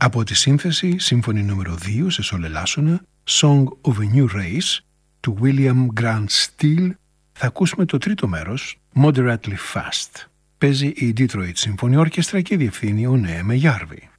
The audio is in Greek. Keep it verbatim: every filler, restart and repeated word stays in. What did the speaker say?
Από τη σύνθεση σύμφωνη νούμερο δύο σε σολελάσσονα, Song of a New Race του William Grant Still, θα ακούσουμε το τρίτο μέρος, Moderately Fast. Παίζει η Detroit Symphony Orchestra και διευθύνει ο Νέε Μεγιάρβη.